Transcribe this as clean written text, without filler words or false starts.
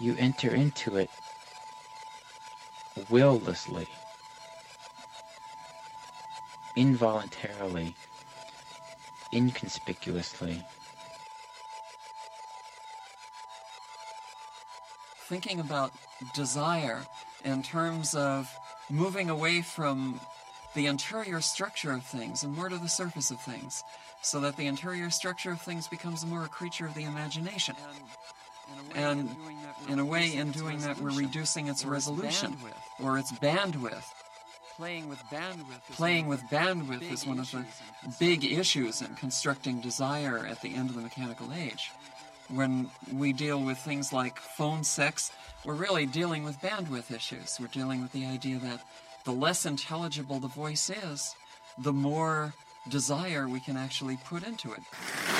You enter into it willlessly, involuntarily, inconspicuously. Thinking about desire in terms of moving away from the interior structure of things and more to the surface of things, so that the interior structure of things becomes more a creature of the imagination. And in a way, in doing that, we're reducing its resolution or its bandwidth. Playing with bandwidth is one of the big issues in constructing desire at the end of the mechanical age. When we deal with things like phone sex, we're really dealing with bandwidth issues. We're dealing with the idea that the less intelligible the voice is, the more desire we can actually put into it.